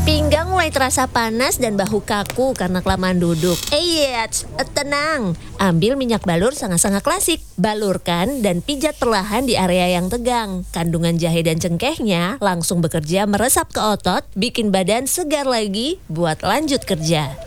Pinggang mulai terasa panas dan bahu kaku karena kelamaan duduk. Tenang. Ambil minyak balur sangat-sangat klasik. Balurkan dan pijat perlahan di area yang tegang. Kandungan jahe dan cengkehnya langsung bekerja meresap ke otot, bikin badan segar lagi buat lanjut kerja.